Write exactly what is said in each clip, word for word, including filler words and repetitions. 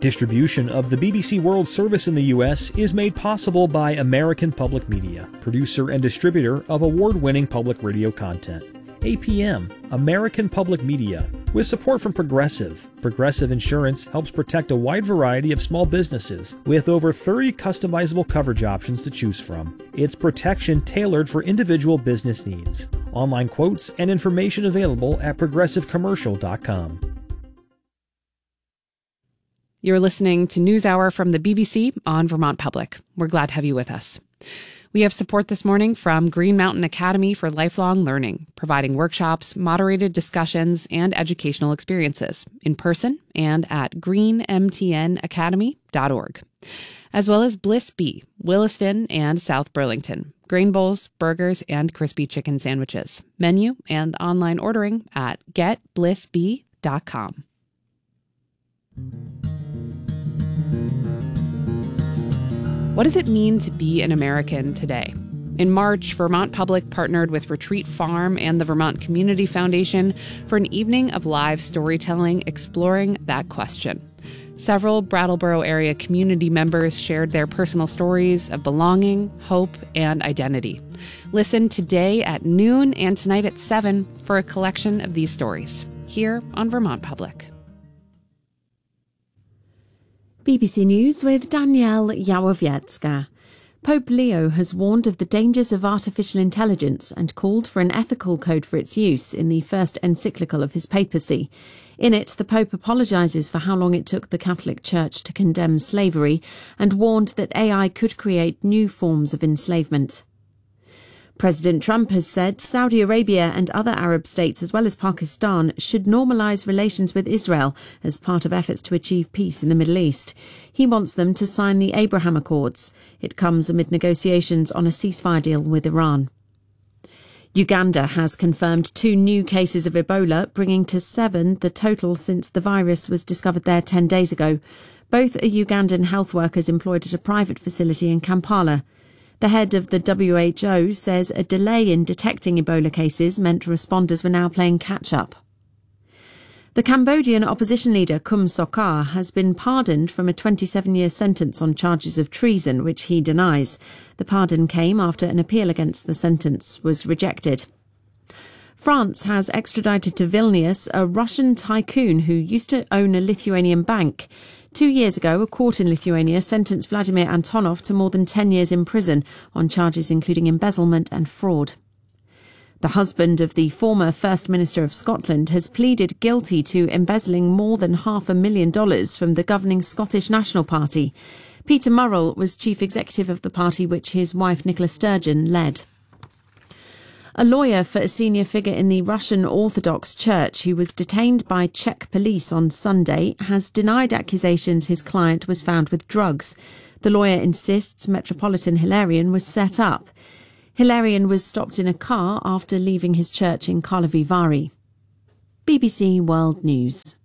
Distribution of the B B C World Service in the U S is made possible by American Public Media, producer and distributor of award-winning public radio content. A P M, American Public Media, with support from Progressive. Progressive Insurance helps protect a wide variety of small businesses with over thirty customizable coverage options to choose from. It's protection tailored for individual business needs. Online quotes and information available at progressive commercial dot com. You're listening to NewsHour from the B B C on Vermont Public. We're glad to have you with us. We have support this morning from Green Mountain Academy for Lifelong Learning, providing workshops, moderated discussions, and educational experiences in person and at green m t n academy dot org. As well as Bliss Bee, Williston and South Burlington. Grain bowls, burgers, and crispy chicken sandwiches. Menu and online ordering at get bliss bee dot com. What does it mean to be an American today? In March, Vermont Public partnered with Retreat Farm and the Vermont Community Foundation for an evening of live storytelling exploring that question. Several Brattleboro area community members shared their personal stories of belonging, hope, and identity. Listen today at noon and tonight at seven for a collection of these stories, here on Vermont Public. B B C News with Danielle Yawowiecka. Pope Leo has warned of the dangers of artificial intelligence and called for an ethical code for its use in the first encyclical of his papacy. In it, the Pope apologises for how long it took the Catholic Church to condemn slavery and warned that A I could create new forms of enslavement. President Trump has said Saudi Arabia and other Arab states, as well as Pakistan, should normalise relations with Israel as part of efforts to achieve peace in the Middle East. He wants them to sign the Abraham Accords. It comes amid negotiations on a ceasefire deal with Iran. Uganda has confirmed two new cases of Ebola, bringing to seven the total since the virus was discovered there ten days ago. Both are Ugandan health workers employed at a private facility in Kampala. The head of the W H O says a delay in detecting Ebola cases meant responders were now playing catch-up. The Cambodian opposition leader Kum Sokha has been pardoned from a twenty-seven-year sentence on charges of treason, which he denies. The pardon came after an appeal against the sentence was rejected. France has extradited to Vilnius a Russian tycoon who used to own a Lithuanian bank. Two years ago, a court in Lithuania sentenced Vladimir Antonov to more than ten years in prison on charges including embezzlement and fraud. The husband of the former First Minister of Scotland has pleaded guilty to embezzling more than half a million dollars from the governing Scottish National Party. Peter Murrell was chief executive of the party which his wife Nicola Sturgeon led. A lawyer for a senior figure in the Russian Orthodox Church who was detained by Czech police on Sunday has denied accusations his client was found with drugs. The lawyer insists Metropolitan Hilarion was set up. Hilarion was stopped in a car after leaving his church in Karlovy Vary. B B C World News.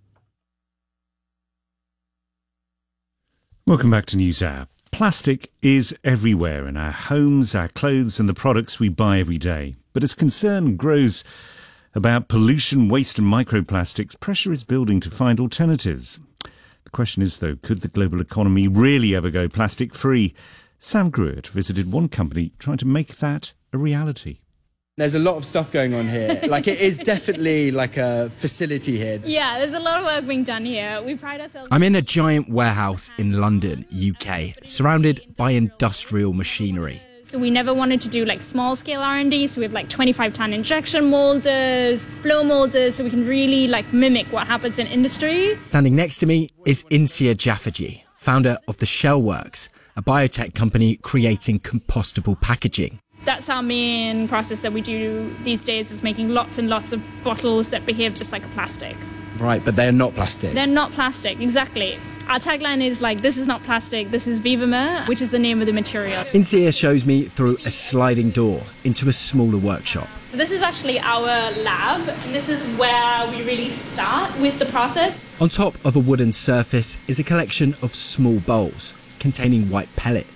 Welcome back to NewsHour. Plastic is everywhere in our homes, our clothes and the products we buy every day. But as concern grows about pollution, waste and microplastics, pressure is building to find alternatives. The question is, though, could the global economy really ever go plastic-free? Sam Gruert visited one company trying to make that a reality. There's a lot of stuff going on here. Like, it is definitely like a facility here. Yeah, there's a lot of work being done here. We pride ourselves... I'm in a giant warehouse in London, U K, surrounded by industrial machinery. So we never wanted to do like small-scale R and D, so we have like twenty-five ton injection molders, blow molders, so we can really like mimic what happens in industry. Standing next to me is Insia Jafferji, founder of the Shellworks, a biotech company creating compostable packaging. That's our main process that we do these days, is making lots and lots of bottles that behave just like a plastic. Right, but they're not plastic. They're not plastic, exactly. Our tagline is like, this is not plastic, this is Vivamer, which is the name of the material. Insia shows me through a sliding door into a smaller workshop. So this is actually our lab, and this is where we really start with the process. On top of a wooden surface is a collection of small bowls containing white pellets.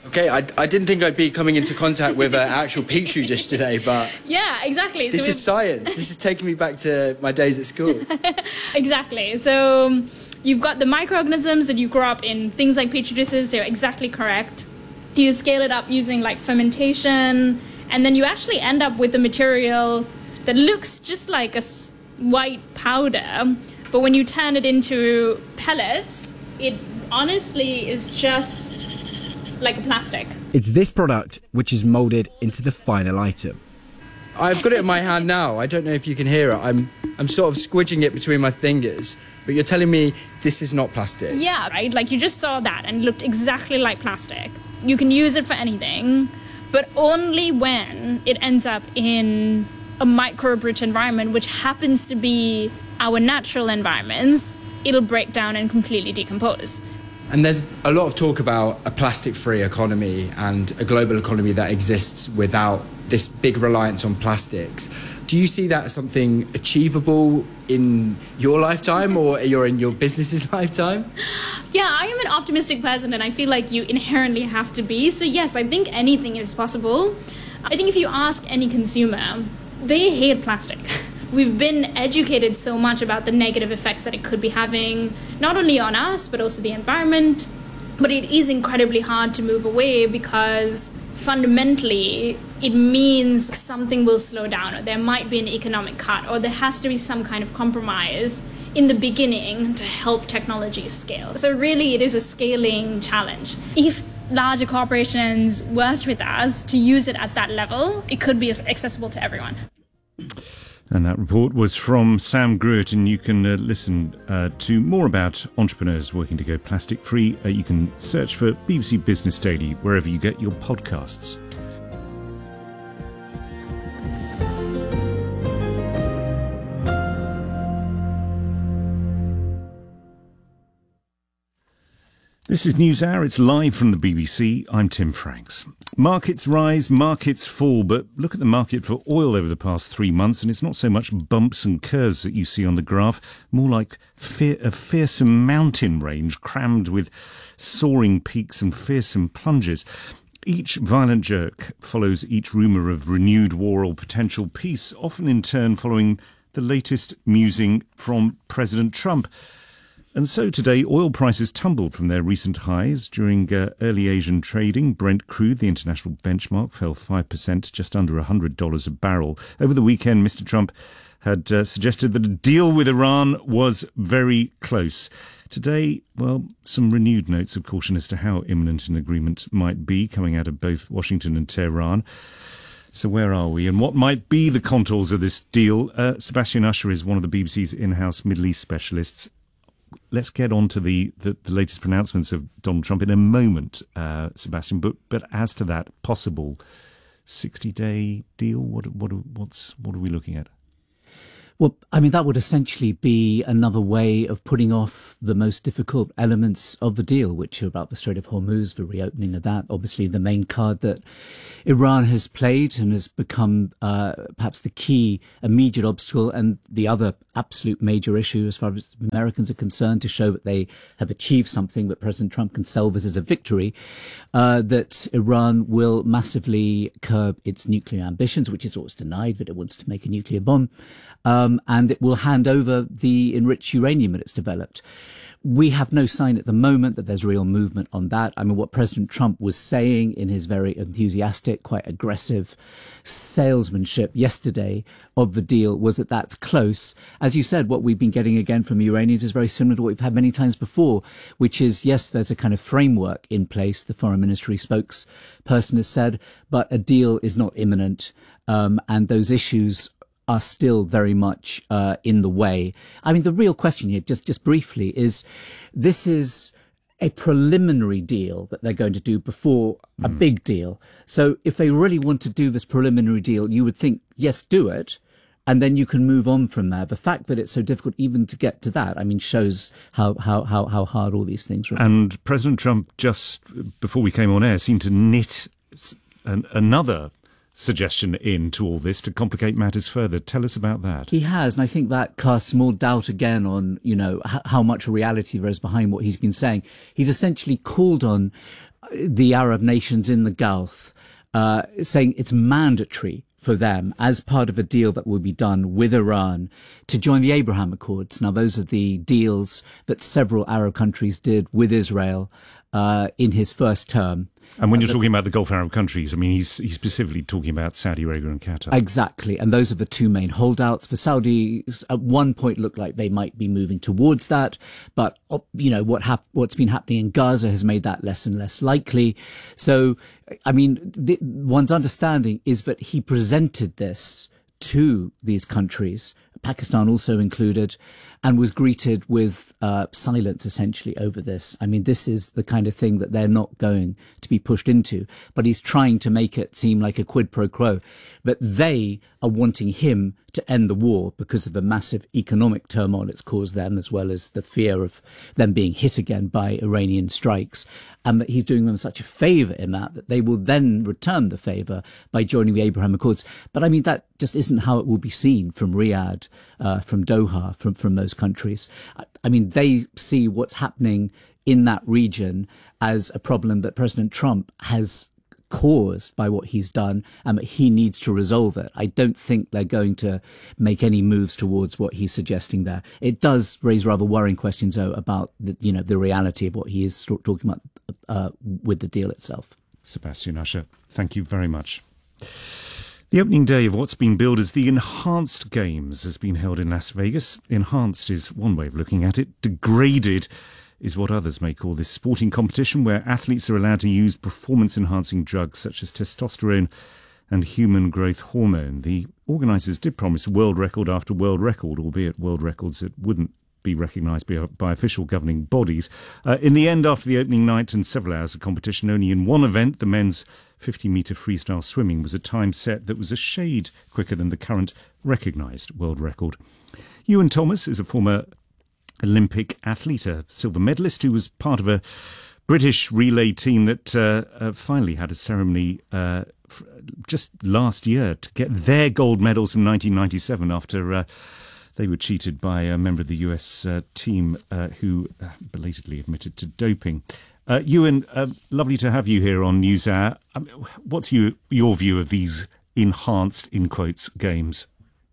Okay, I, I didn't think I'd be coming into contact with an actual Petri dish today, but... Yeah, exactly. This so is science. This is taking me back to my days at school. Exactly. So you've got the microorganisms that you grow up in, things like Petri dishes, they're exactly correct. You scale it up using like fermentation, and then you actually end up with a material that looks just like a white powder, but when you turn it into pellets, it honestly is just like a plastic. It's this product which is moulded into the final item. I've got it in my hand now. I don't know if you can hear it. I'm I'm sort of squidging it between my fingers, but you're telling me this is not plastic. Yeah, right? Like you just saw that and it looked exactly like plastic. You can use it for anything, but only when it ends up in a microbe-rich environment, which happens to be our natural environments, it'll break down and completely decompose. And there's a lot of talk about a plastic-free economy and a global economy that exists without this big reliance on plastics. Do you see that as something achievable in your lifetime or you're in your business's lifetime? Yeah, I am an optimistic person and I feel like you inherently have to be. So yes, I think anything is possible. I think if you ask any consumer, they hate plastic. We've been educated so much about the negative effects that it could be having, not only on us, but also the environment. But it is incredibly hard to move away because fundamentally it means something will slow down, or there might be an economic cut, or there has to be some kind of compromise in the beginning to help technology scale. So really it is a scaling challenge. If larger corporations worked with us to use it at that level, it could be accessible to everyone. And that report was from Sam Gruert, and you can uh, listen uh, to more about entrepreneurs working to go plastic free. Uh, you can search for B B C Business Daily wherever you get your podcasts. This is NewsHour. It's live from the B B C. I'm Tim Franks. Markets rise, markets fall, but look at the market for oil over the past three months, and it's not so much bumps and curves that you see on the graph, more like fear, a fearsome mountain range crammed with soaring peaks and fearsome plunges. Each violent jerk follows each rumour of renewed war or potential peace, often in turn following the latest musing from President Trump. And so today, oil prices tumbled from their recent highs during uh, early Asian trading. Brent crude, the international benchmark, fell five percent to just under one hundred dollars a barrel. Over the weekend, Mister Trump had uh, suggested that a deal with Iran was very close. Today, well, some renewed notes of caution as to how imminent an agreement might be coming out of both Washington and Tehran. So where are we, and what might be the contours of this deal? Uh, Sebastian Usher is one of the B B C's in-house Middle East specialists. Let's get on to the, the, the latest pronouncements of Donald Trump in a moment, uh, Sebastian. But but as to that possible sixty-day deal, what what what's what are we looking at? Well, I mean, that would essentially be another way of putting off the most difficult elements of the deal, which are about the Strait of Hormuz, the reopening of that. Obviously, the main card that Iran has played and has become uh, perhaps the key immediate obstacle, and the other absolute major issue as far as Americans are concerned, to show that they have achieved something that President Trump can sell this as a victory, uh, that Iran will massively curb its nuclear ambitions, which it's always denied that it wants to make a nuclear bomb. Um, and it will hand over the enriched uranium that it's developed. We have no sign at the moment that there's real movement on that. I mean, what President Trump was saying in his very enthusiastic, quite aggressive salesmanship yesterday of the deal was that that's close. As you said, what we've been getting again from the Iranians is very similar to what we've had many times before, which is, yes, there's a kind of framework in place, the foreign ministry spokesperson has said, but a deal is not imminent, um, and those issues are still very much uh, in the way. I mean, the real question here, just, just briefly, is this is a preliminary deal that they're going to do before mm. a big deal. So if they really want to do this preliminary deal, you would think, yes, do it, and then you can move on from there. The fact that it's so difficult even to get to that, I mean, shows how, how, how, how hard all these things are. And President Trump, just before we came on air, seemed to knit an, another suggestion into all this to complicate matters further. Tell us about that. He has, and I think that casts more doubt again on, you know, h- how much reality there is behind what he's been saying. He's essentially called on the Arab nations in the Gulf, uh, saying it's mandatory for them, as part of a deal that will be done with Iran, to join the Abraham Accords. Now, those are the deals that several Arab countries did with Israel uh, in his first term. And when you're talking about the Gulf Arab countries, I mean, he's, he's specifically talking about Saudi Arabia and Qatar. Exactly. And those are the two main holdouts. For Saudis, at one point looked like they might be moving towards that. But, you know, what hap- what's been happening in Gaza has made that less and less likely. So, I mean, the, one's understanding is that he presented this to these countries, Pakistan also included, and was greeted with uh, silence essentially over this. I mean, this is the kind of thing that they're not going to be pushed into, but he's trying to make it seem like a quid pro quo, that they are wanting him to end the war because of the massive economic turmoil it's caused them, as well as the fear of them being hit again by Iranian strikes, and that he's doing them such a favour in that, that they will then return the favour by joining the Abraham Accords. But I mean, that just isn't how it will be seen from Riyadh, uh, from Doha, from, from those countries. I, I mean, they see what's happening in that region as a problem that President Trump has caused by what he's done, and that he needs to resolve it. I don't think they're going to make any moves towards what he's suggesting there. It does raise rather worrying questions, though, about the, you know, the reality of what he is talking about uh, with the deal itself. Sebastian Usher, thank you very much. The opening day of what's been billed as the Enhanced Games has been held in Las Vegas. Enhanced is one way of looking at it. Degraded is what others may call this sporting competition, where athletes are allowed to use performance-enhancing drugs such as testosterone and human growth hormone. The organisers did promise world record after world record, albeit world records that wouldn't be recognised by, by official governing bodies. Uh, in the end, after the opening night and several hours of competition, only in one event, the men's fifty metre freestyle swimming, was a time set that was a shade quicker than the current recognised world record. Ewan Thomas is a former Olympic athlete, a silver medalist, who was part of a British relay team that uh, uh, finally had a ceremony uh, f- just last year to get their gold medals from nineteen ninety-seven after uh, they were cheated by a member of the U S uh, team uh, who uh, belatedly admitted to doping. Uh, Ewan, uh, lovely to have you here on NewsHour. Um, what's you, your view of these enhanced, in quotes, games?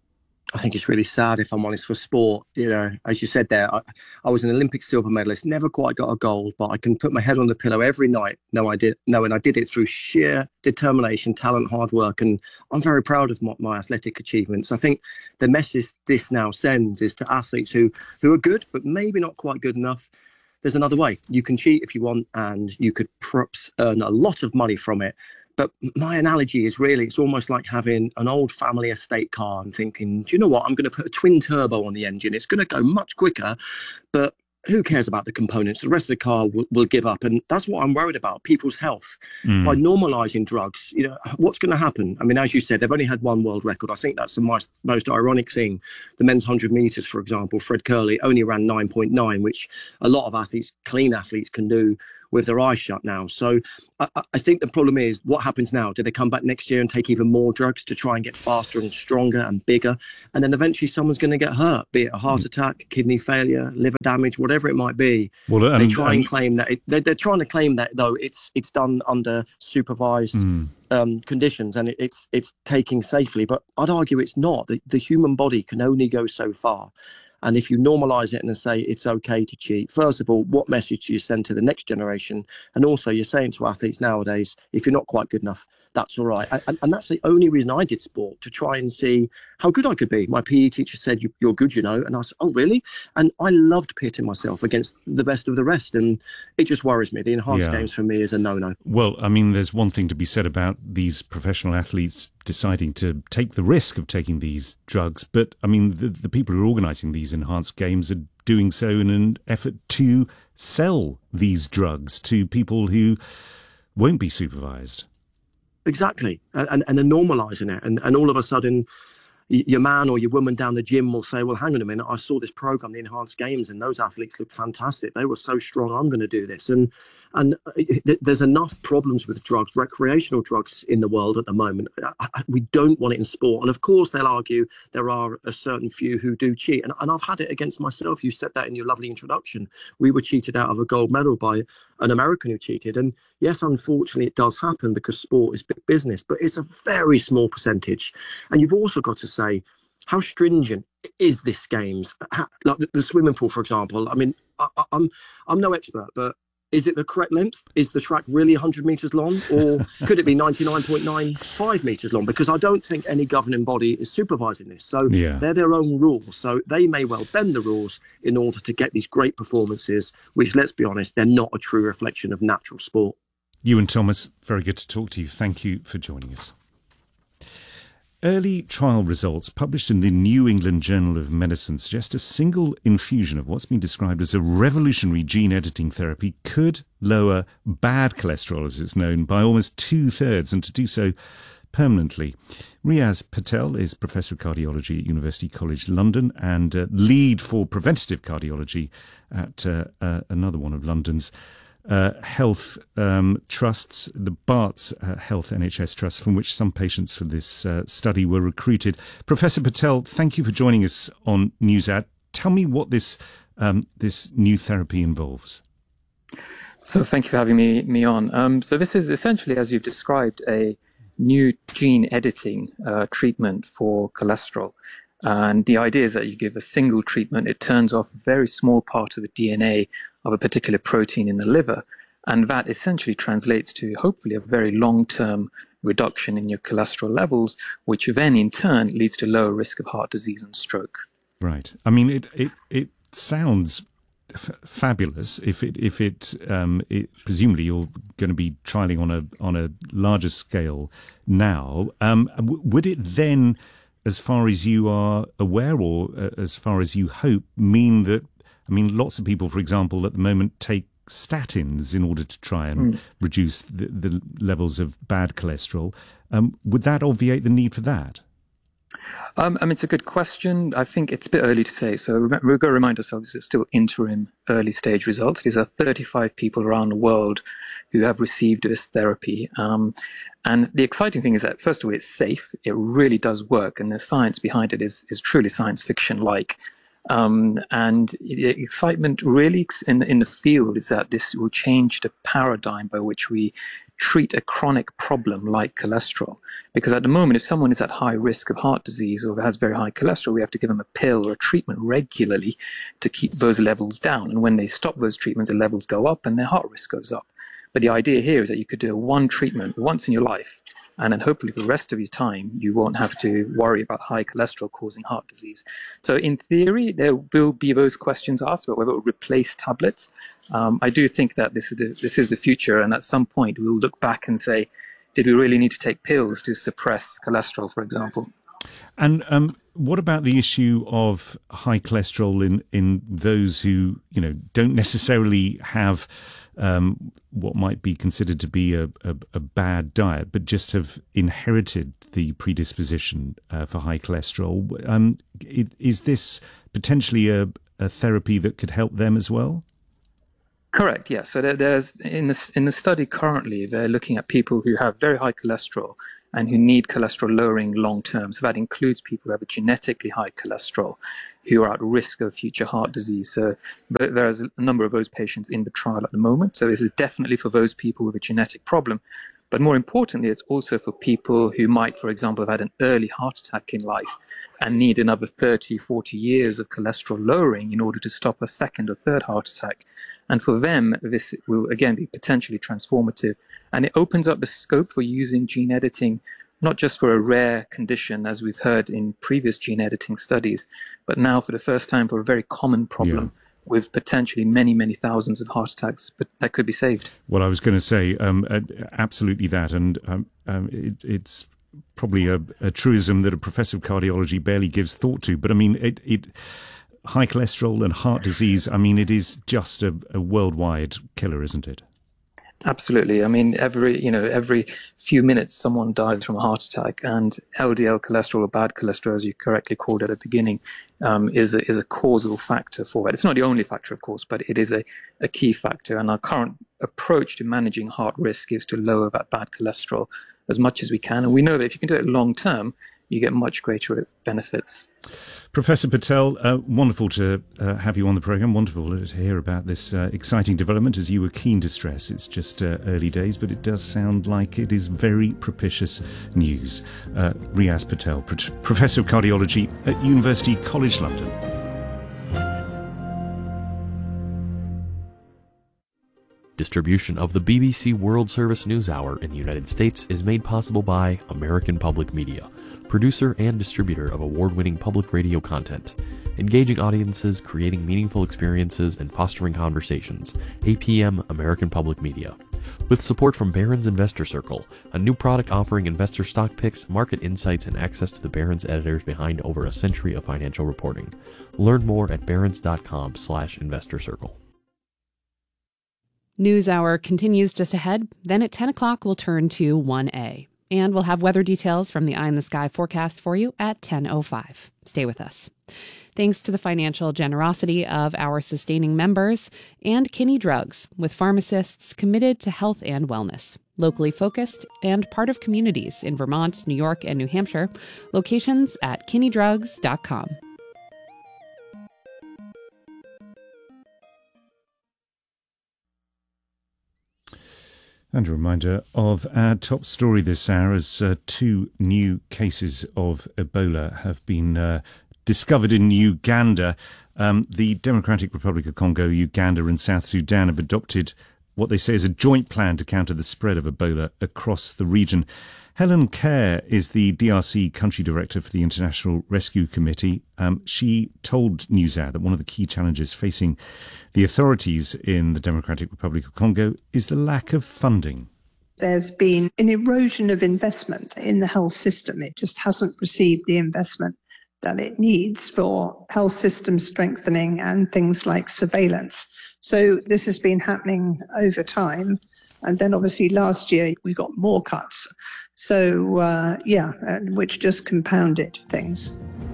I think it's really sad, if I'm honest, for sport. You know, as you said there, I, I was an Olympic silver medalist, never quite got a gold, but I can put my head on the pillow every night knowing I did, knowing I did it through sheer determination, talent, hard work, and I'm very proud of my, my athletic achievements. I think the message this now sends is to athletes who, who are good, but maybe not quite good enough. There's another way. You can cheat if you want, and you could perhaps earn a lot of money from it. But my analogy is really, it's almost like having an old family estate car and thinking, do you know what, I'm going to put a twin turbo on the engine. It's going to go much quicker, but who cares about the components? The rest of the car will, will give up. And that's what I'm worried about, people's health. Mm. By normalising drugs, you know, what's going to happen? I mean, as you said, they've only had one world record. I think that's the most, most ironic thing. The men's one hundred metres, for example, Fred Curley only ran nine point nine, which a lot of athletes, clean athletes, can do with their eyes shut now. So I, I think the problem is, what happens now? Do they come back next year and take even more drugs to try and get faster and stronger and bigger? And then eventually someone's going to get hurt, be it a heart mm. attack, kidney failure, liver damage, whatever it might be. Well, um, they try and um, claim that it, they're, they're trying to claim that, though, it's it's done under supervised mm. um, conditions, and it, it's it's taking safely. But I'd argue it's not. The, the human body can only go so far. And if you normalise it and say it's okay to cheat, first of all, what message do you send to the next generation? And also, you're saying to athletes nowadays, if you're not quite good enough, that's all right. And, and that's the only reason I did sport, to try and see how good I could be. My P E teacher said, you, you're good, you know. And I said, oh, really? And I loved pitting myself against the best of the rest. And it just worries me. The enhanced yeah. games for me is a no-no. Well, I mean, there's one thing to be said about these professional athletes deciding to take the risk of taking these drugs. But, I mean, the, the people who are organising these enhanced games are doing so in an effort to sell these drugs to people who won't be supervised. Exactly. And, and they're normalising it. And, and all of a sudden, your man or your woman down the gym will say, well, hang on a minute, I saw this program, the Enhanced Games, and those athletes looked fantastic. They were so strong, I'm going to do this. And And there's enough problems with drugs, recreational drugs in the world at the moment. We don't want it in sport. And of course, they'll argue there are a certain few who do cheat. And, and I've had it against myself. You said that in your lovely introduction. We were cheated out of a gold medal by an American who cheated. And yes, unfortunately, it does happen because sport is big business, but it's a very small percentage. And you've also got to say, how stringent is this games? How, like the, the swimming pool, for example. I mean, I, I'm I'm no expert, but is it the correct length? Is the track really one hundred metres long, or could it be ninety-nine point nine five metres long? Because I don't think any governing body is supervising this. So yeah. They're their own rules. So they may well bend the rules in order to get these great performances, which, let's be honest, they're not a true reflection of natural sport. Ewan Thomas, very good to talk to you. Thank you for joining us. Early trial results published in the New England Journal of Medicine suggest a single infusion of what's been described as a revolutionary gene editing therapy could lower bad cholesterol, as it's known, by almost two-thirds, and to do so permanently. Riaz Patel is Professor of Cardiology at University College London and uh, lead for preventative cardiology at uh, uh, another one of London's Uh, health um, trusts, the Barts uh, Health N H S Trust, from which some patients for this uh, study were recruited. Professor Patel, thank you for joining us on NewsAd. Tell me what this um, this new therapy involves. So thank you for having me me on. Um, so this is essentially, as you've described, a new gene editing uh, treatment for cholesterol. And the idea is that you give a single treatment, it turns off a very small part of the D N A of a particular protein in the liver, and that essentially translates to hopefully a very long-term reduction in your cholesterol levels, which then in turn leads to lower risk of heart disease and stroke. Right. I mean, it it, it sounds f- fabulous. If it if it, um, it presumably you're going to be trialing on a on a larger scale now. Um, w- would it then, as far as you are aware, or uh, as far as you hope, mean that, I mean, lots of people, for example, at the moment take statins in order to try and mm. reduce the, the levels of bad cholesterol. Um, would that obviate the need for that? Um, I mean, it's a good question. I think it's a bit early to say. So we've got to remind ourselves this is still interim early stage results. These are thirty-five people around the world who have received this therapy. Um, and the exciting thing is that, first of all, it's safe. It really does work. And the science behind it is, is truly science fiction-like. Um, and the excitement really in, in the field is that this will change the paradigm by which we treat a chronic problem like cholesterol. Because at the moment, if someone is at high risk of heart disease or has very high cholesterol, we have to give them a pill or a treatment regularly to keep those levels down. And when they stop those treatments, the levels go up and their heart risk goes up. But the idea here is that you could do one treatment once in your life, and then hopefully for the rest of your time, you won't have to worry about high cholesterol causing heart disease. So in theory, there will be those questions asked about whether it will replace tablets. Um, I do think that this is the, this is the future, and at some point we'll look back and say, did we really need to take pills to suppress cholesterol, for example? And um, what about the issue of high cholesterol in, in those who, you know, don't necessarily have um, what might be considered to be a, a, a bad diet, but just have inherited the predisposition uh, for high cholesterol? Um, it, is this potentially a, a therapy that could help them as well? Correct. Yeah. So there, there's in the in the study currently, they're looking at people who have very high cholesterol and who need cholesterol lowering long term. So that includes people who have a genetically high cholesterol, who are at risk of future heart disease. So but there's a number of those patients in the trial at the moment. So this is definitely for those people with a genetic problem. But more importantly, it's also for people who might, for example, have had an early heart attack in life and need another thirty, forty years of cholesterol lowering in order to stop a second or third heart attack. And for them, this will, again, be potentially transformative. And it opens up the scope for using gene editing, not just for a rare condition, as we've heard in previous gene editing studies, but now for the first time for a very common problem. Yeah. With potentially many, many thousands of heart attacks, but that could be saved. Well, I was going to say um, uh, absolutely that, and um, um, it, it's probably a, a truism that a professor of cardiology barely gives thought to. But I mean, it, it high cholesterol and heart disease. I mean, it is just a, a worldwide killer, isn't it? Absolutely. I mean, every you know every few minutes someone dies from a heart attack, and L D L cholesterol, or bad cholesterol, as you correctly called it at the beginning, um, is a, is a causal factor for that. It's not the only factor, of course, but it is a, a key factor. And our current approach to managing heart risk is to lower that bad cholesterol as much as we can. And we know that if you can do it long term, you get much greater benefits. Professor Patel, uh, wonderful to uh, have you on the programme. Wonderful to hear about this uh, exciting development. As you were keen to stress, it's just uh, early days, but it does sound like it is very propitious news. Uh, Riaz Patel, Pro- Professor of Cardiology at University College London. Distribution of the B B C World Service News Hour in the United States is made possible by American Public Media, producer and distributor of award-winning public radio content, engaging audiences, creating meaningful experiences, and fostering conversations. A P M American Public Media. With support from Barron's Investor Circle, a new product offering investor stock picks, market insights, and access to the Barron's editors behind over a century of financial reporting. Learn more at barrons.com slash investor circle. NewsHour continues just ahead. Then at ten o'clock, we'll turn to one A. And we'll have weather details from the Eye in the Sky forecast for you at ten oh five. Stay with us. Thanks to the financial generosity of our sustaining members and Kinney Drugs, with pharmacists committed to health and wellness. Locally focused and part of communities in Vermont, New York, and New Hampshire. Locations at kinney drugs dot com. And a reminder of our top story this hour, as uh, two new cases of Ebola have been uh, discovered in Uganda. Um, the Democratic Republic of Congo, Uganda and South Sudan have adopted what they say is a joint plan to counter the spread of Ebola across the region. Helen Kerr is the D R C country director for the International Rescue Committee. Um, she told NewsHour that one of the key challenges facing the authorities in the Democratic Republic of Congo is the lack of funding. There's been an erosion of investment in the health system. It just hasn't received the investment that it needs for health system strengthening and things like surveillance. So this has been happening over time. And then obviously last year we got more cuts. So, uh, yeah, which just compounded things.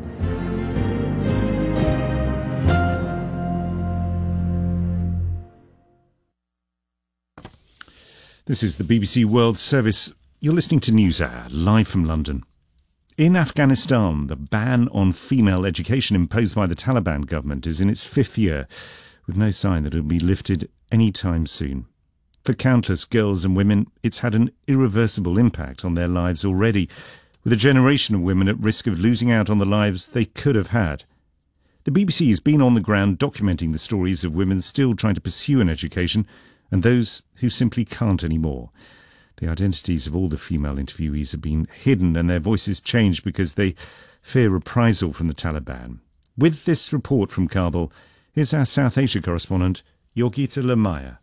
This is the B B C World Service. You're listening to NewsHour, live from London. In Afghanistan, the ban on female education imposed by the Taliban government is in its fifth year, with no sign that it will be lifted anytime soon. For countless girls and women, it's had an irreversible impact on their lives already, with a generation of women at risk of losing out on the lives they could have had. The B B C has been on the ground documenting the stories of women still trying to pursue an education and those who simply can't anymore. The identities of all the female interviewees have been hidden and their voices changed because they fear reprisal from the Taliban. With this report from Kabul, here's our South Asia correspondent, Yorgita Lamaya.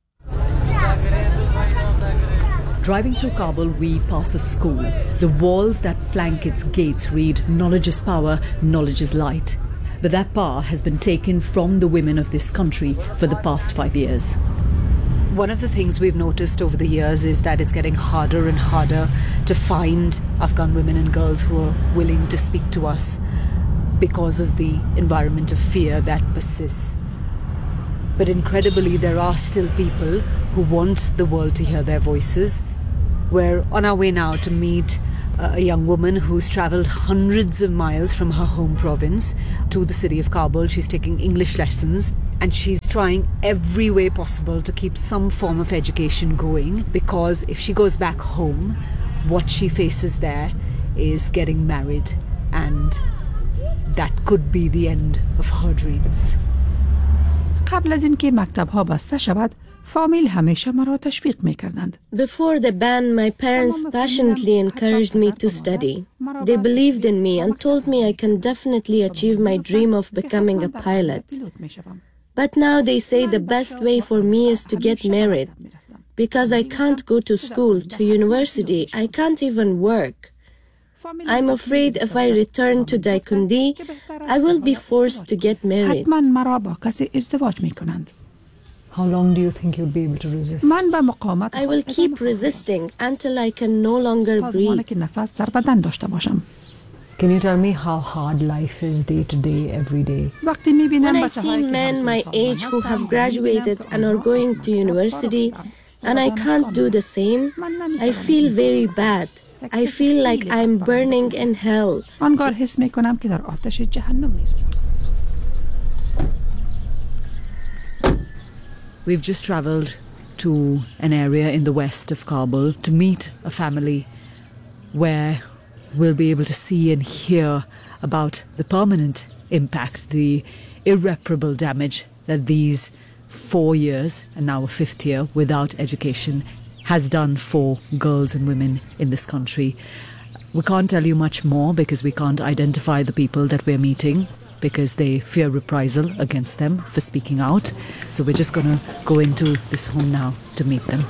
Driving through Kabul, we pass a school. The walls that flank its gates read, "Knowledge is power, knowledge is light." But that power has been taken from the women of this country for the past five years. One of the things we've noticed over the years is that it's getting harder and harder to find Afghan women and girls who are willing to speak to us because of the environment of fear that persists. But incredibly, there are still people who want the world to hear their voices. We're on our way now to meet a young woman who's traveled hundreds of miles from her home province to the city of Kabul. She's taking English lessons and she's trying every way possible to keep some form of education going, because if she goes back home, what she faces there is getting married, and that could be the end of her dreams. قبل از اینکه مکتب‌ها بسته شود، فامیل همیشه مرا تشویق می‌کردند. Before the ban, my parents passionately encouraged me to study. They believed in me and told me I can definitely achieve my dream of becoming a pilot. But now they say the best way for me is to get married. Because I can't go to school, to university, I can't even work. I'm afraid if I return to Daikundi, I will be forced to get married. حتما مرا با کسی ازدواج می‌کنند. How long do you think you'll be able to resist? I will keep resisting until I can no longer breathe. Can you tell me how hard life is day to day, every day? When I see men my age who have graduated and are going to university, and I can't do the same, I feel very bad. I feel like I'm burning in hell. We've just travelled to an area in the west of Kabul to meet a family where we'll be able to see and hear about the permanent impact, the irreparable damage that these four years, and now a fifth year, without education has done for girls and women in this country. We can't tell you much more because we can't identify the people that we're meeting, because they fear reprisal against them for speaking out. So we're just going to go into this home now to meet them.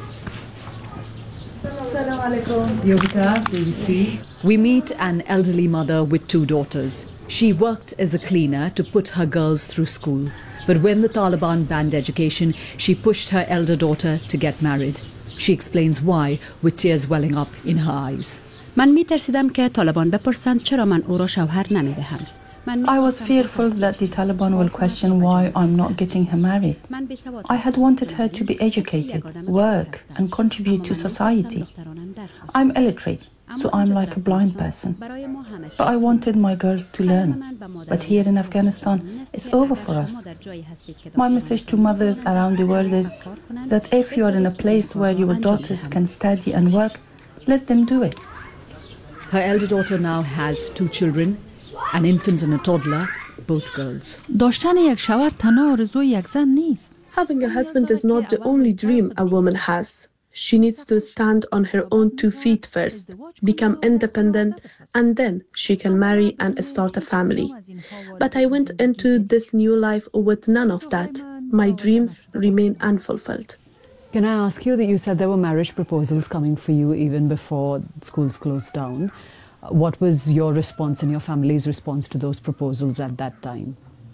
Yogita, B B C. We meet an elderly mother with two daughters. She worked as a cleaner to put her girls through school. But when the Taliban banned education, she pushed her elder daughter to get married. She explains why, with tears welling up in her eyes. من می‌ترسیدم که طالبان بپرسند چرا من او را شوهر نمی‌دهم. I was fearful that the Taliban will question why I'm not getting her married. I had wanted her to be educated, work, and contribute to society. I'm illiterate, so I'm like a blind person. But I wanted my girls to learn. But here in Afghanistan, it's over for us. My message to mothers around the world is that if you are in a place where your daughters can study and work, let them do it. Her elder daughter now has two children, an infant and a toddler, both girls. Having a husband is not the only dream a woman has. She needs to stand on her own two feet first, become independent, and then she can marry and start a family. But I went into this new life with none of that. My dreams remain unfulfilled. Can I ask you that you said there were marriage proposals coming for you even before schools closed down? What was your response and your family's response to those proposals at that time?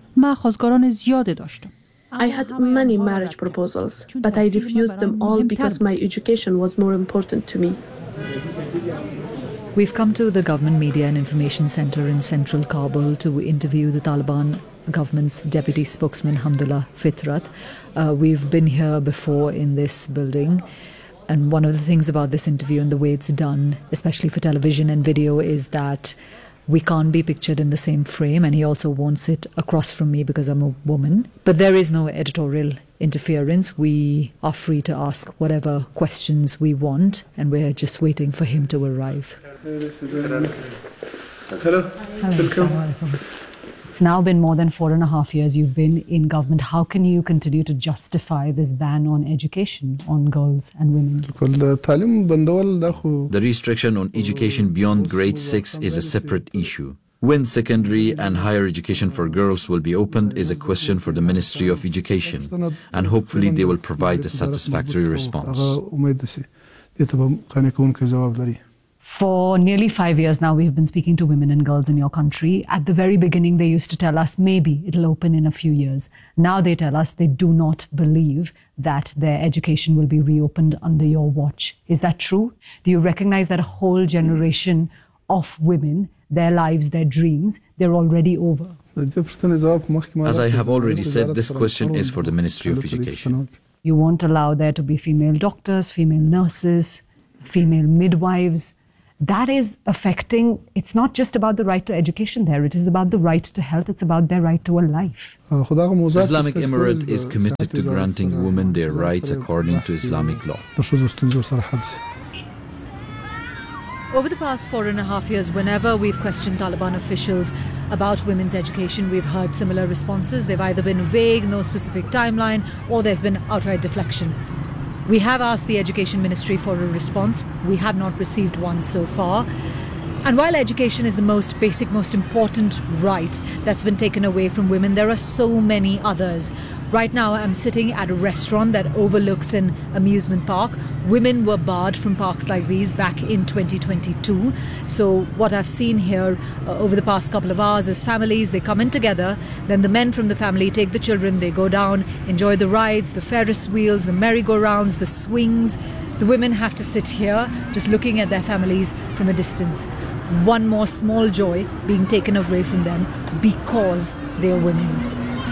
I had many marriage proposals, but I refused them all because my education was more important to me. We've come to the Government Media and Information Centre in central Kabul to interview the Taliban government's deputy spokesman, Hamdullah Fitrat. Uh, we've been here before in this building. And one of the things about this interview and the way it's done, especially for television and video, is that we can't be pictured in the same frame, and he also won't sit across from me because I'm a woman. But there is no editorial interference. We are free to ask whatever questions we want, and we're just waiting for him to arrive. Hello. Hello. It's now been more than four and a half years you've been in government. How can you continue to justify this ban on education on girls and women? The restriction on education beyond grade six is a separate issue. When secondary and higher education for girls will be opened is a question for the Ministry of Education, and hopefully they will provide a satisfactory response. For nearly five years now, we've been speaking to women and girls in your country. At the very beginning, they used to tell us maybe it'll open in a few years. Now they tell us they do not believe that their education will be reopened under your watch. Is that true? Do you recognize that a whole generation of women, their lives, their dreams, they're already over? As I have already said, this question is for the Ministry of Education. You won't allow there to be female doctors, female nurses, female midwives. That is affecting, it's not just about the right to education there, it is about the right to health, it's about their right to a life. The Islamic Emirate is committed to granting women their rights according to Islamic law. Over the past four and a half years, whenever we've questioned Taliban officials about women's education, we've heard similar responses. They've either been vague, no specific timeline, or there's been outright deflection. We have asked the Education Ministry for a response. We have not received one so far. And while education is the most basic, most important right that's been taken away from women, there are so many others. Right now, I'm sitting at a restaurant that overlooks an amusement park. Women were barred from parks like these back in twenty twenty-two. So what I've seen here uh, over the past couple of hours is families, they come in together, then the men from the family take the children, they go down, enjoy the rides, the Ferris wheels, the merry-go-rounds, the swings. The women have to sit here just looking at their families from a distance. One more small joy being taken away from them because they are women.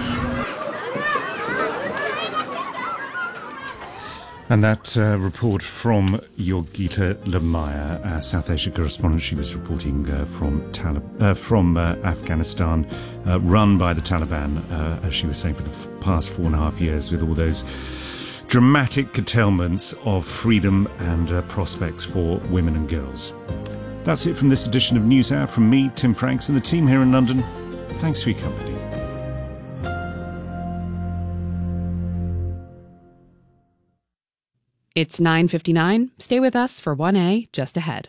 And that uh, report from Yorgita Lemaya, our South Asia correspondent. She was reporting uh, from Talib- uh, from uh, Afghanistan, uh, run by the Taliban, uh, as she was saying, for the f- past four and a half years, with all those dramatic curtailments of freedom and uh, prospects for women and girls. That's it from this edition of NewsHour. From me, Tim Franks, and the team here in London. Thanks for your company. It's nine fifty-nine. Stay with us for one A just ahead.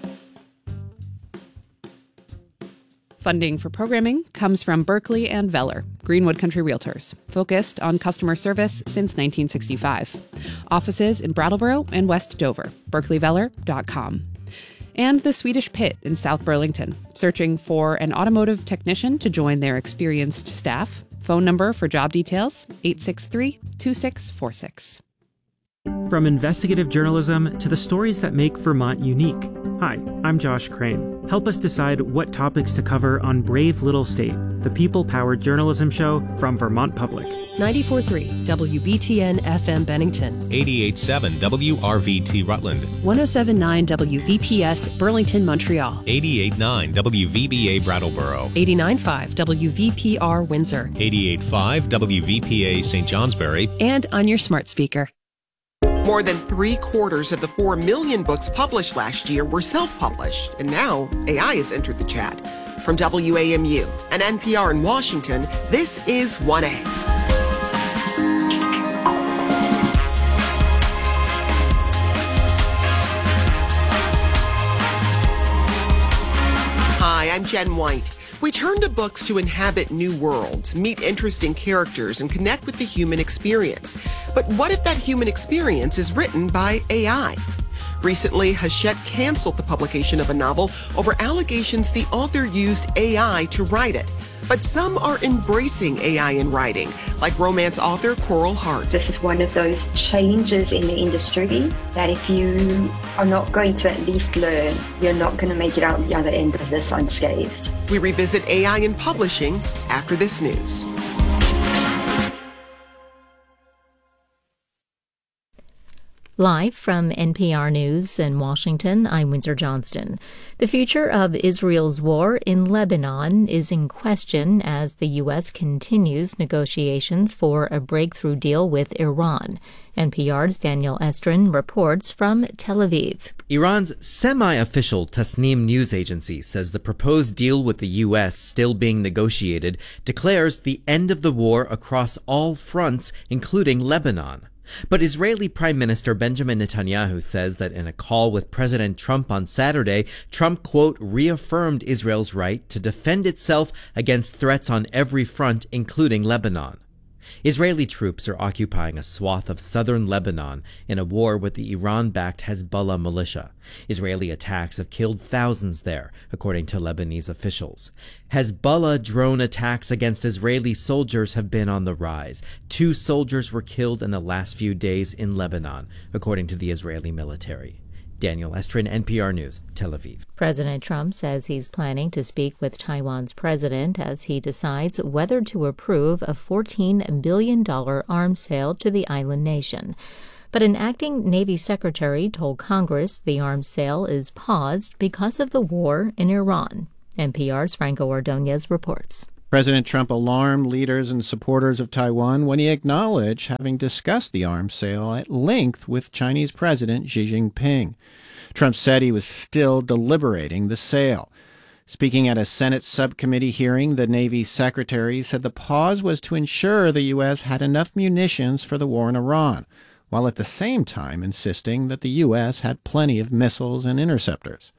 Funding for programming comes from Berkeley and Veller, Greenwood Country Realtors, focused on customer service since nineteen sixty-five. Offices in Brattleboro and West Dover, berkeley veller dot com. And the Swedish Pit in South Burlington, searching for an automotive technician to join their experienced staff. Phone number for job details, eight six three, two six four six. From investigative journalism to the stories that make Vermont unique. Hi, I'm Josh Crane. Help us decide what topics to cover on Brave Little State, the people-powered journalism show from Vermont Public. ninety-four point three W B T N F M Bennington. eighty-eight point seven W R V T Rutland. one oh seven point nine W V P S Burlington, Montreal. eighty-eight point nine W V B A Brattleboro. eighty-nine point five W V P R Windsor. eighty-eight point five W V P A Saint Johnsbury. And on your smart speaker. More than three quarters of the four million books published last year were self-published, and now A I has entered the chat. From W A M U and N P R in Washington, this is one A. Hi, I'm Jen White. We turn to books to inhabit new worlds, meet interesting characters, and connect with the human experience. But what if that human experience is written by A I? Recently, Hachette canceled the publication of a novel over allegations the author used A I to write it. But some are embracing A I in writing, like romance author Coral Hart. This is one of those changes in the industry that if you are not going to at least learn, you're not going to make it out the other end of this unscathed. We revisit A I in publishing after this news. Live from N P R News in Washington, I'm Windsor Johnston. The future of Israel's war in Lebanon is in question as the U S continues negotiations for a breakthrough deal with Iran. N P R's Daniel Estrin reports from Tel Aviv. Iran's semi-official Tasnim news agency says the proposed deal with the U S still being negotiated declares the end of the war across all fronts, including Lebanon. But Israeli Prime Minister Benjamin Netanyahu says that in a call with President Trump on Saturday, Trump, quote, reaffirmed Israel's right to defend itself against threats on every front, including Lebanon. Israeli troops are occupying a swath of southern Lebanon in a war with the Iran-backed Hezbollah militia. Israeli attacks have killed thousands there, according to Lebanese officials. Hezbollah drone attacks against Israeli soldiers have been on the rise. Two soldiers were killed in the last few days in Lebanon, according to the Israeli military. Daniel Estrin, N P R News, Tel Aviv. President Trump says he's planning to speak with Taiwan's president as he decides whether to approve a fourteen billion dollars arms sale to the island nation. But an acting Navy secretary told Congress the arms sale is paused because of the war in Iran. N P R's Franco Ordonez reports. President Trump alarmed leaders and supporters of Taiwan when he acknowledged having discussed the arms sale at length with Chinese President Xi Jinping. Trump said he was still deliberating the sale. Speaking at a Senate subcommittee hearing, the Navy secretary said the pause was to ensure the U S had enough munitions for the war in Iran, while at the same time insisting that the U S had plenty of missiles and interceptors.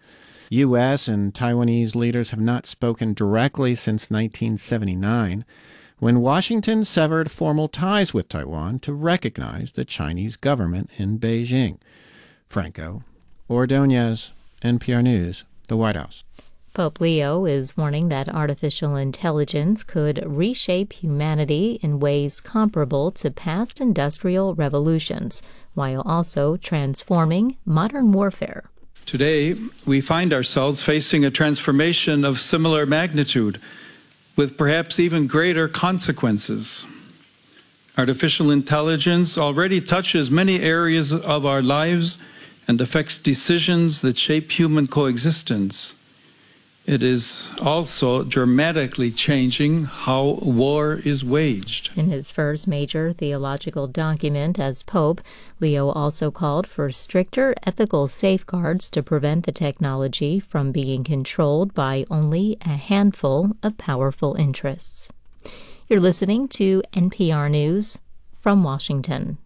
U S and Taiwanese leaders have not spoken directly since nineteen seventy-nine, when Washington severed formal ties with Taiwan to recognize the Chinese government in Beijing. Franco Ordonez, N P R News, the White House. Pope Leo is warning that artificial intelligence could reshape humanity in ways comparable to past industrial revolutions, while also transforming modern warfare. Today, we find ourselves facing a transformation of similar magnitude, with perhaps even greater consequences. Artificial intelligence already touches many areas of our lives and affects decisions that shape human coexistence. It is also dramatically changing how war is waged. In his first major theological document as Pope, Leo also called for stricter ethical safeguards to prevent the technology from being controlled by only a handful of powerful interests. You're listening to N P R News from Washington.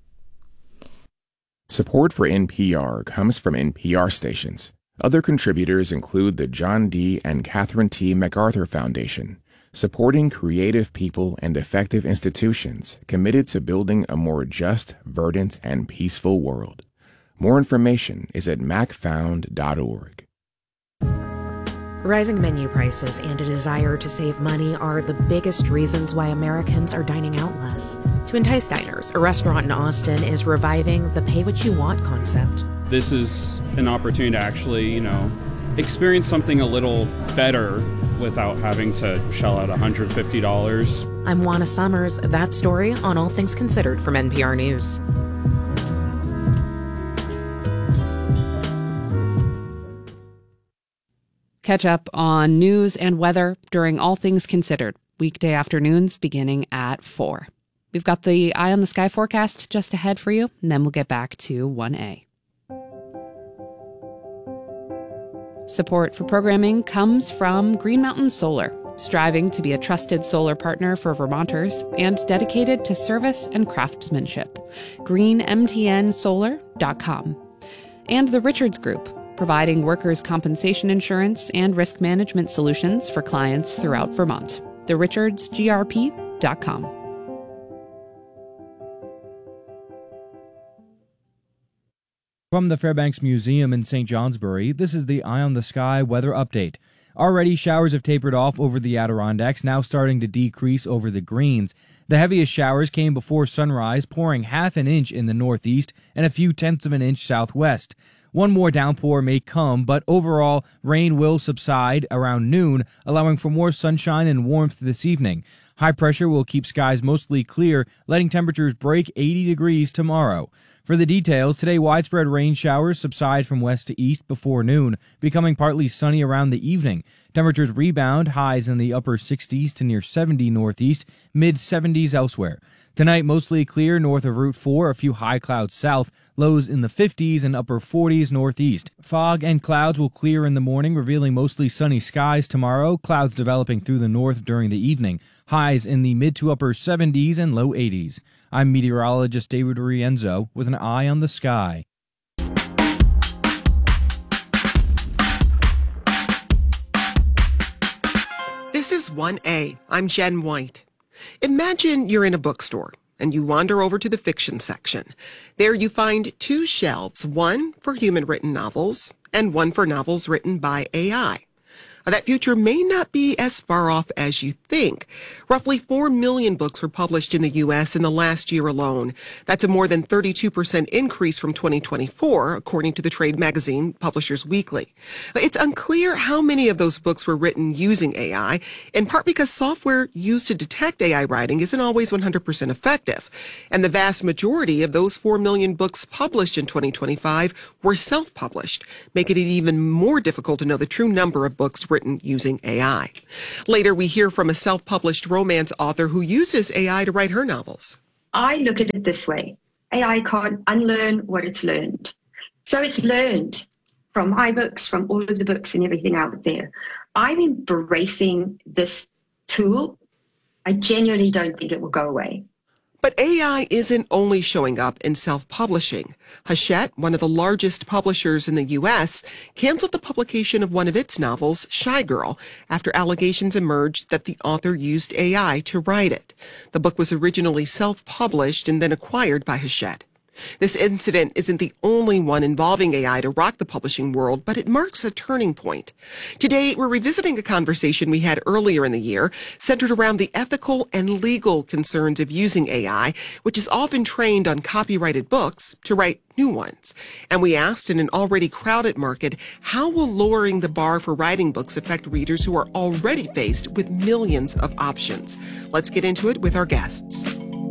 Support for N P R comes from N P R stations. Other contributors include the John D. and Catherine T. MacArthur Foundation, supporting creative people and effective institutions committed to building a more just, verdant, and peaceful world. More information is at mac found dot org. Rising menu prices and a desire to save money are the biggest reasons why Americans are dining out less. To entice diners, a restaurant in Austin is reviving the pay what you want concept. This is an opportunity to actually, you know, experience something a little better without having to shell out one hundred fifty dollars. I'm Juana Summers. That story on All Things Considered from N P R News. Catch up on news and weather during All Things Considered, weekday afternoons beginning at four. We've got the Eye on the Sky forecast just ahead for you, and then we'll get back to one A. Support for programming comes from Green Mountain Solar, striving to be a trusted solar partner for Vermonters and dedicated to service and craftsmanship. green m t n solar dot com. And the Richards Group, providing workers' compensation insurance and risk management solutions for clients throughout Vermont. the richards g r p dot com. From the Fairbanks Museum in Saint Johnsbury, this is the Eye on the Sky weather update. Already, showers have tapered off over the Adirondacks, now starting to decrease over the Greens. The heaviest showers came before sunrise, pouring half an inch in the northeast and a few tenths of an inch southwest. One more downpour may come, but overall, rain will subside around noon, allowing for more sunshine and warmth this evening. High pressure will keep skies mostly clear, letting temperatures break eighty degrees tomorrow. For the details, today widespread rain showers subside from west to east before noon, becoming partly sunny around the evening. Temperatures rebound, highs in the upper sixties to near seventy northeast, mid seventies elsewhere. Tonight, mostly clear north of Route four, a few high clouds south, lows in the fifties and upper forties northeast. Fog and clouds will clear in the morning, revealing mostly sunny skies tomorrow, clouds developing through the north during the evening. Highs in the mid to upper seventies and low eighties. I'm meteorologist David Rienzo with an eye on the sky. This is one A. I'm Jen White. Imagine you're in a bookstore and you wander over to the fiction section. There you find two shelves, one for human-written novels and one for novels written by A I. That future may not be as far off as you think. Roughly four million books were published in the U S in the last year alone. That's a more than thirty-two percent increase from twenty twenty-four, according to the trade magazine Publishers Weekly. It's unclear how many of those books were written using A I, in part because software used to detect A I writing isn't always one hundred percent effective. And the vast majority of those four million books published in twenty twenty-five were self-published, making it even more difficult to know the true number of books written using A I. Later, we hear from a self-published romance author who uses A I to write her novels. I look at it this way. A I can't unlearn what it's learned. So it's learned from my books, from all of the books and everything out there. I'm embracing this tool. I genuinely don't think it will go away. But A I isn't only showing up in self-publishing. Hachette, one of the largest publishers in the U S, canceled the publication of one of its novels, Shy Girl, after allegations emerged that the author used A I to write it. The book was originally self-published and then acquired by Hachette. This incident isn't the only one involving A I to rock the publishing world, but it marks a turning point. Today, we're revisiting a conversation we had earlier in the year centered around the ethical and legal concerns of using A I, which is often trained on copyrighted books to write new ones. And we asked, in an already crowded market, how will lowering the bar for writing books affect readers who are already faced with millions of options? Let's get into it with our guests.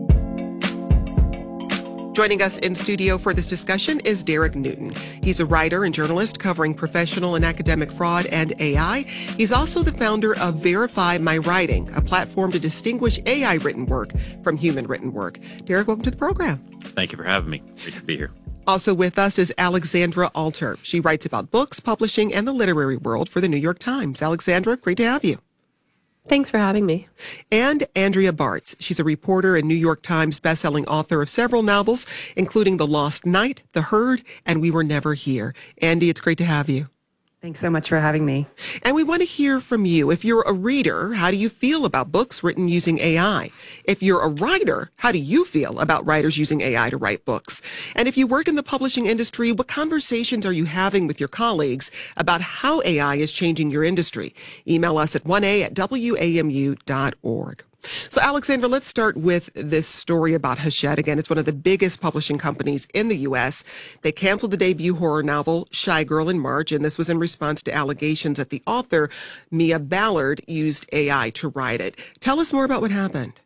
Joining us in studio for this discussion is Derek Newton. He's a writer and journalist covering professional and academic fraud and A I. He's also the founder of Verify My Writing, a platform to distinguish A I written work from human written work. Derek, welcome to the program. Thank you for having me. Great to be here. Also with us is Alexandra Alter. She writes about books, publishing, and the literary world for the New York Times. Alexandra, great to have you. Thanks for having me. And Andrea Bartz. She's a reporter and New York Times bestselling author of several novels, including The Lost Night, The Herd, and We Were Never Here. Andy, it's great to have you. Thanks so much for having me. And we want to hear from you. If you're a reader, how do you feel about books written using A I? If you're a writer, how do you feel about writers using A I to write books? And if you work in the publishing industry, what conversations are you having with your colleagues about how A I is changing your industry? Email us at one a at w a m u dot org. So, Alexandra, let's start with this story about Hachette. Again, it's one of the biggest publishing companies in the U S. They canceled the debut horror novel Shy Girl in March, and this was in response to allegations that the author, Mia Ballard, used A I to write it. Tell us more about what happened.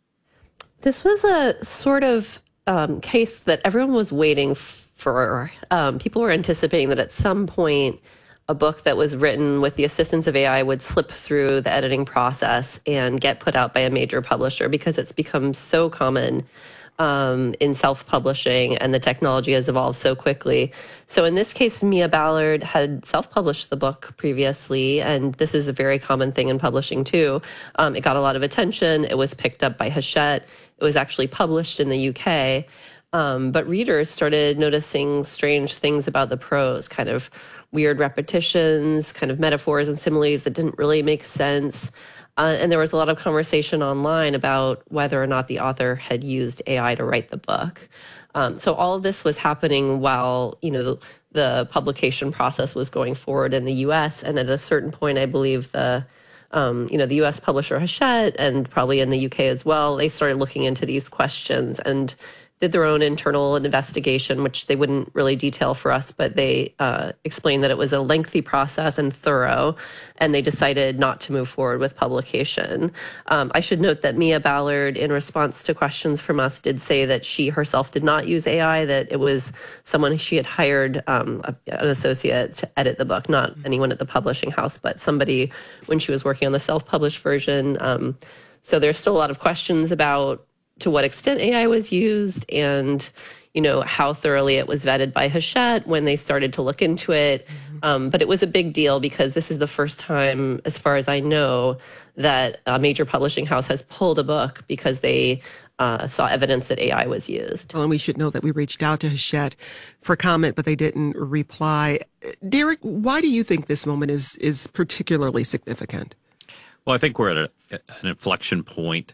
This was a sort of um, case that everyone was waiting for. Um, people were anticipating that at some point a book that was written with the assistance of A I would slip through the editing process and get put out by a major publisher, because it's become so common um, in self-publishing and the technology has evolved so quickly. So in this case, Mia Ballard had self-published the book previously, and this is a very common thing in publishing too. Um, it got a lot of attention. It was picked up by Hachette. It was actually published in the U K. Um, but readers started noticing strange things about the prose, kind of weird repetitions, kind of metaphors and similes that didn't really make sense. Uh, and there was a lot of conversation online about whether or not the author had used A I to write the book. Um, so all of this was happening while, you know, the, the publication process was going forward in the U S. And at a certain point, I believe the, um, you know, the U S publisher Hachette, and probably in the U K as well, they started looking into these questions and did their own internal investigation, which they wouldn't really detail for us, but they uh, explained that it was a lengthy process and thorough, and they decided not to move forward with publication. Um, I should note that Mia Ballard, in response to questions from us, did say that she herself did not use A I, that it was someone she had hired, um, an associate, to edit the book, not anyone at the publishing house, but somebody when she was working on the self-published version. Um, so there's still a lot of questions about to what extent A I was used and, you know, how thoroughly it was vetted by Hachette when they started to look into it. Mm-hmm. Um, but it was a big deal because this is the first time, as far as I know, that a major publishing house has pulled a book because they uh, saw evidence that A I was used. Well, and we should know that we reached out to Hachette for comment, but they didn't reply. Derek, why do you think this moment is, is particularly significant? Well, I think we're at a, an inflection point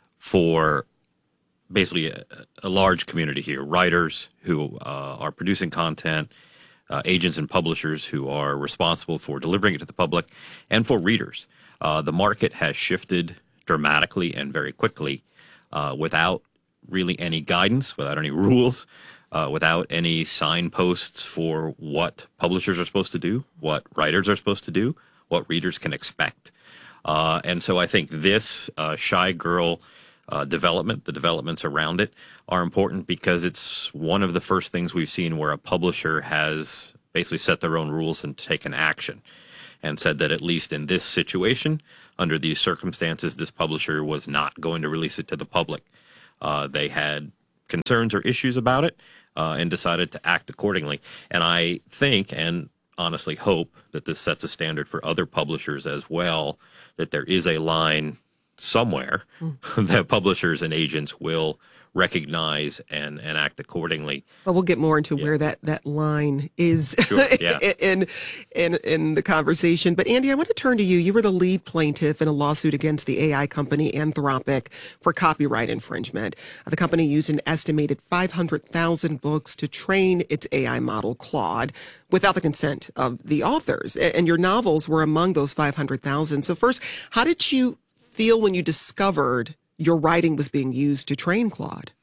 for basically a, a large community here, writers who uh, are producing content, uh, agents and publishers who are responsible for delivering it to the public, and for readers. Uh, the market has shifted dramatically and very quickly uh, without really any guidance, without any rules, uh, without any signposts for what publishers are supposed to do, what writers are supposed to do, what readers can expect. Uh, and so I think this uh, Shy Girl Uh, development, the developments around it, are important because it's one of the first things we've seen where a publisher has basically set their own rules and taken action and said that at least in this situation, under these circumstances, this publisher was not going to release it to the public. Uh, they had concerns or issues about it uh, and decided to act accordingly. And I think and honestly hope that this sets a standard for other publishers as well, that there is a line somewhere mm. that publishers and agents will recognize and, and act accordingly. Well, we'll get more into yeah. where that, that line is sure, yeah. in, in in the conversation. But Andy, I want to turn to you. You were the lead plaintiff in a lawsuit against the A I company Anthropic for copyright infringement. The company used an estimated five hundred thousand books to train its A I model Claude without the consent of the authors. And your novels were among those five hundred thousand. So first, how did you feel when you discovered your writing was being used to train Claude?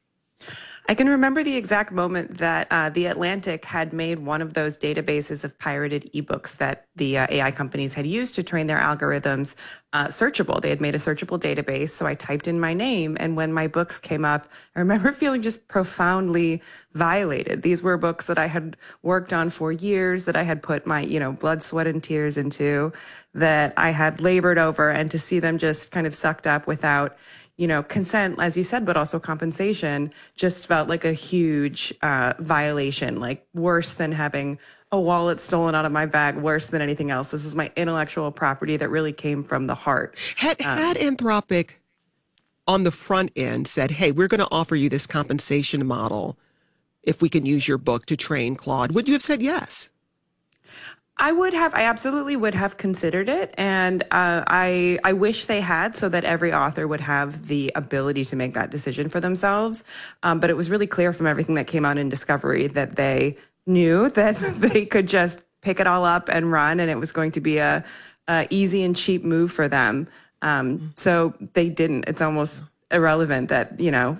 I can remember the exact moment that uh, The Atlantic had made one of those databases of pirated ebooks that the uh, A I companies had used to train their algorithms uh, searchable. They had made a searchable database, so I typed in my name, and when my books came up, I remember feeling just profoundly violated. These were books that I had worked on for years, that I had put my, you know, blood, sweat, and tears into, that I had labored over, and to see them just kind of sucked up without, you know, consent, as you said, but also compensation, just felt like a huge uh, violation, like worse than having a wallet stolen out of my bag, worse than anything else. This is my intellectual property that really came from the heart. Had, um, had Anthropic on the front end said, hey, we're going to offer you this compensation model if we can use your book to train Claude, would you have said yes? I would have, I absolutely would have considered it. And uh, I I wish they had, so that every author would have the ability to make that decision for themselves. Um, but it was really clear from everything that came out in Discovery that they knew that they could just pick it all up and run, and it was going to be a, a easy and cheap move for them. Um, so they didn't. It's almost irrelevant that, you know,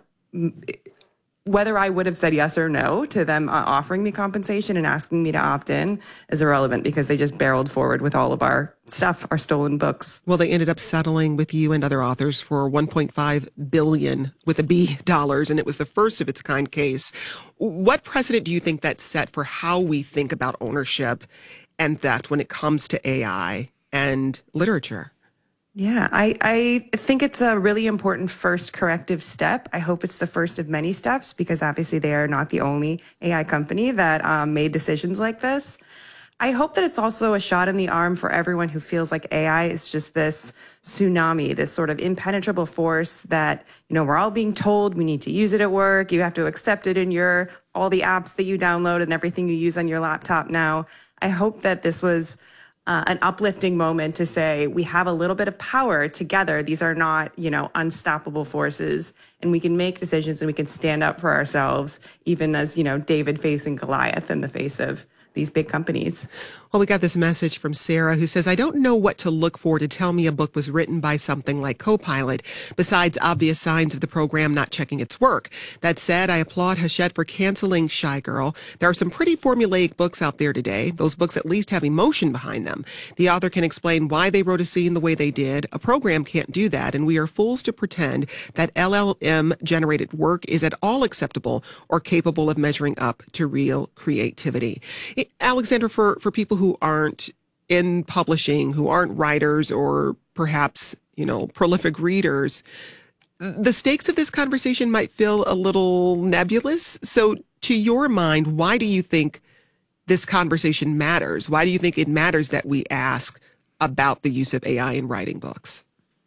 whether I would have said yes or no to them uh, offering me compensation and asking me to opt in is irrelevant, because they just barreled forward with all of our stuff, our stolen books. Well, they ended up settling with you and other authors for one point five billion dollars with a B dollars, and it was the first of its kind case. What precedent do you think that set for how we think about ownership and theft when it comes to A I and literature? Yeah, I, I think it's a really important first corrective step. I hope it's the first of many steps, because obviously they are not the only A I company that um, made decisions like this. I hope that it's also a shot in the arm for everyone who feels like A I is just this tsunami, this sort of impenetrable force that, you know, we're all being told we need to use it at work. You have to accept it in your, all the apps that you download and everything you use on your laptop now. I hope that this was Uh, an uplifting moment to say we have a little bit of power together. These are not, you know, unstoppable forces, and we can make decisions and we can stand up for ourselves, even as, you know, David facing Goliath in the face of these big companies. Well, we got this message from Sarah, who says, I don't know what to look for to tell me a book was written by something like Copilot, besides obvious signs of the program not checking its work. That said, I applaud Hachette for canceling Shy Girl. There are some pretty formulaic books out there today. Those books at least have emotion behind them. The author can explain why they wrote a scene the way they did. A program can't do that, and we are fools to pretend that L L M-generated work is at all acceptable or capable of measuring up to real creativity. Alexandra, for, for people who aren't in publishing, who aren't writers or perhaps, you know, prolific readers, the stakes of this conversation might feel a little nebulous. So to your mind, why do you think this conversation matters? Why do you think it matters that we ask about the use of A I in writing books?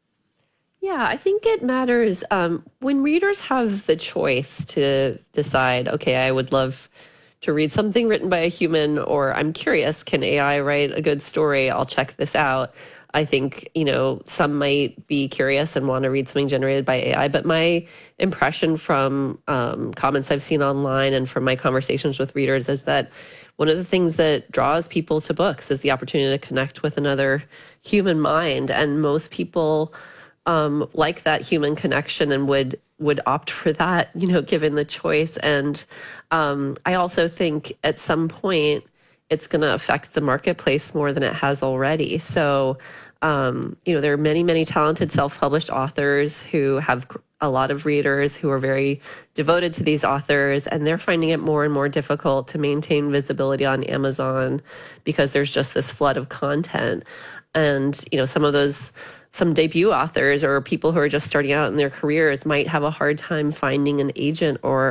Yeah, I think it matters um, when readers have the choice to decide, okay, I would love to read something written by a human, or I'm curious, can A I write a good story? I'll check this out. I think, you know, some might be curious and want to read something generated by A I, but my impression from um, comments I've seen online and from my conversations with readers is that one of the things that draws people to books is the opportunity to connect with another human mind. And most people um, like that human connection and would would opt for that, you know, given the choice. And um, I also think at some point it's going to affect the marketplace more than it has already. So, um, you know, there are many, many talented self-published authors who have a lot of readers who are very devoted to these authors, and they're finding it more and more difficult to maintain visibility on Amazon because there's just this flood of content. And, you know, some of those some debut authors or people who are just starting out in their careers might have a hard time finding an agent or